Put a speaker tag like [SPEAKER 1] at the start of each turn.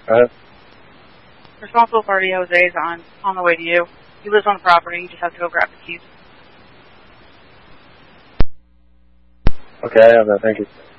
[SPEAKER 1] Responsible party Jose is on the way to you. He lives on the property. You just have to go grab the keys.
[SPEAKER 2] Okay, I have that. Thank you.